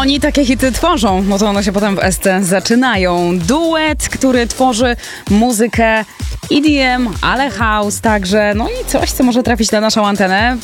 Oni takie hity tworzą, bo to one się potem w Esce zaczynają. Duet, który tworzy muzykę EDM, ale house także. No i coś, co może trafić na naszą antenę.